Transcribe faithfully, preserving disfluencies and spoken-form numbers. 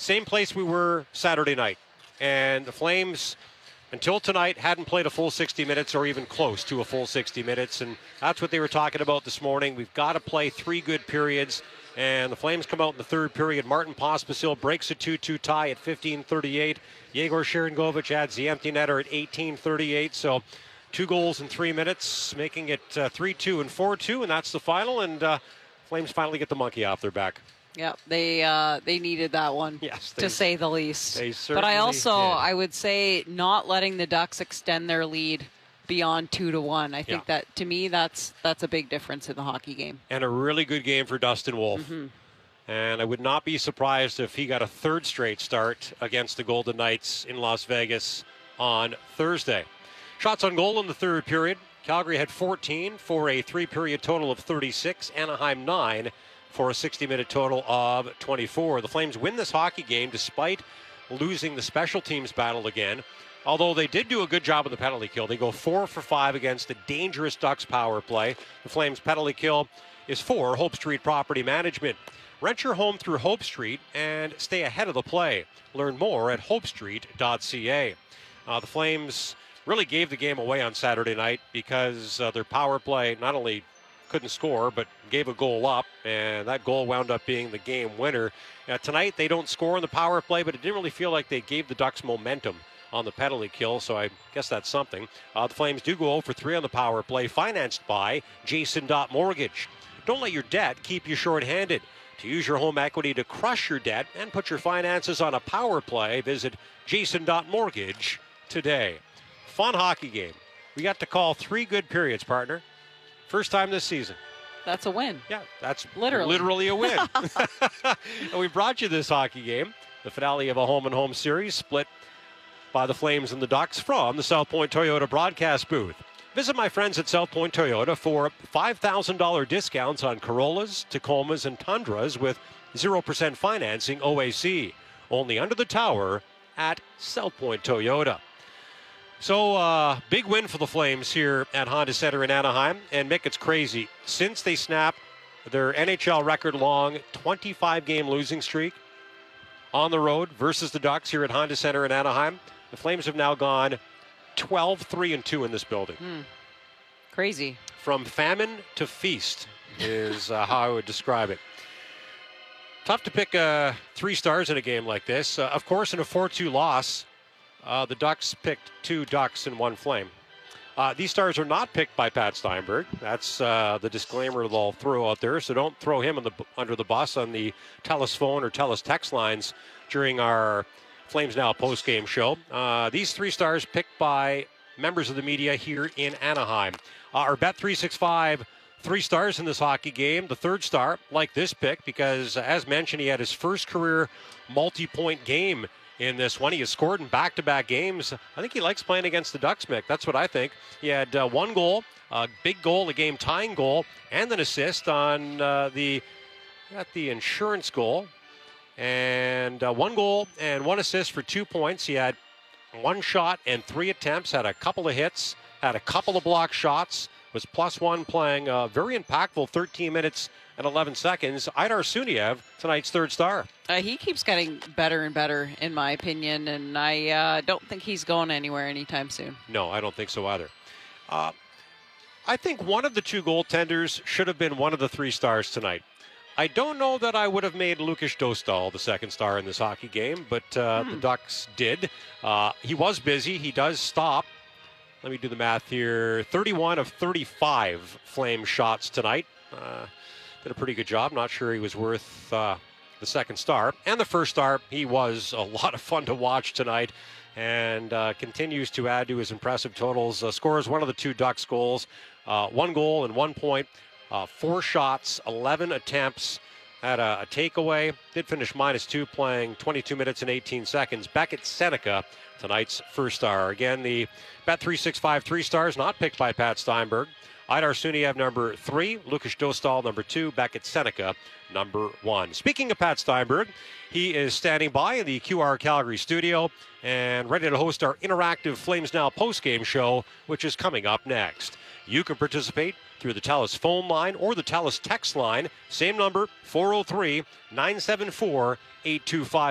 same place we were Saturday night. And the Flames, until tonight, hadn't played a full sixty minutes or even close to a full sixty minutes. And that's what they were talking about this morning. We've got to play three good periods. And the Flames come out in the third period. Martin Pospisil breaks a two two tie at fifteen thirty-eight. Yegor Sharangovich adds the empty netter at eighteen thirty-eight. So two goals in three minutes, making it uh, three two and four two. And that's the final. And uh, Flames finally get the monkey off their back. Yeah, they uh, they needed that one, yes, they, to say the least. They certainly but I also, did. I would say, not letting the Ducks extend their lead beyond two to one. I think yeah. that, to me, that's that's a big difference in the hockey game. And a really good game for Dustin Wolf. Mm-hmm. And I would not be surprised if he got a third straight start against the Golden Knights in Las Vegas on Thursday. Shots on goal in the third period. Calgary had fourteen for a three-period total of thirty-six. Anaheim nine for a sixty-minute total of twenty-four. The Flames win this hockey game despite losing the special teams battle again. Although they did do a good job on the penalty kill. They go four for five against the dangerous Ducks power play. The Flames penalty kill is for Hope Street Property Management. Rent your home through Hope Street and stay ahead of the play. Learn more at hope street dot c a. Uh, the Flames really gave the game away on Saturday night because uh, their power play not only couldn't score, but gave a goal up, and that goal wound up being the game winner. Uh, tonight, they don't score on the power play, but it didn't really feel like they gave the Ducks momentum on the penalty kill, so I guess that's something. Uh, the Flames do go zero for three on the power play, financed by Jason Mortgage. Don't let your debt keep you short-handed. To use your home equity to crush your debt and put your finances on a power play, visit Jason Mortgage today. Fun hockey game. We got to call three good periods, partner. First time this season. That's a win. Yeah, that's literally, literally a win. And we brought you this hockey game, the finale of a home-and-home series, split by the Flames and the Ducks from the South Point Toyota broadcast booth. Visit my friends at South Point Toyota for five thousand dollars discounts on Corollas, Tacomas, and Tundras with zero percent financing O A C. Only under the tower at South Point Toyota. So, uh, big win for the Flames here at Honda Center in Anaheim. And, Mick, it's crazy. Since they snapped their N H L record-long twenty-five game losing streak on the road versus the Ducks here at Honda Center in Anaheim, the Flames have now gone twelve three and two in this building. Hmm. Crazy. From famine to feast is uh, how I would describe it. Tough to pick uh, three stars in a game like this. Uh, of course, in a four two loss, Uh, the Ducks picked two Ducks and one Flame. Uh, these stars are not picked by Pat Steinberg. That's uh, the disclaimer they'll throw out there. So don't throw him in the, under the bus on the TELUS phone or TELUS text lines during our Flames Now post-game show. Uh, these three stars picked by members of the media here in Anaheim. Uh, our Bet three sixty-five, three stars in this hockey game. The third star, like this pick, because as mentioned, he had his first career multi-point game in this one. He has scored in back-to-back games. I think he likes playing against the Ducks, Mick. That's what I think. He had uh, one goal, a big goal, a game-tying goal, and an assist on uh, the got the insurance goal. And uh, one goal and one assist for two points. He had one shot and three attempts, had a couple of hits, had a couple of block shots, was plus one playing a very impactful thirteen minutes and eleven seconds. Aidar Suniev, tonight's third star. Uh, he keeps getting better and better, in my opinion, and I uh, don't think he's going anywhere anytime soon. No, I don't think so either. Uh, I think one of the two goaltenders should have been one of the three stars tonight. I don't know that I would have made Lukas Dostal the second star in this hockey game, but uh, hmm. the Ducks did. Uh, he was busy. He does stop. Let me do the math here. thirty-one of thirty-five Flame shots tonight. Uh, did a pretty good job. Not sure he was worth uh, the second star. And the first star, he was a lot of fun to watch tonight and uh, continues to add to his impressive totals. Uh, scores one of the two Ducks goals, uh, one goal and one point, uh, four shots, eleven attempts, had a, a takeaway, did finish minus two, playing twenty-two minutes and eighteen seconds. Beckett Seneca, tonight's first star. Again, the Bet three sixty-five three stars, not picked by Pat Steinberg. Aidar Suniev, number three. Lukas Dostal, number two. Beckett Seneca, number one. Speaking of Pat Steinberg, he is standing by in the Q R Calgary studio and ready to host our interactive Flames Now postgame show, which is coming up next. You can participate through the TELUS phone line or the TELUS text line. Same number, four oh three, nine seven four, eight two five.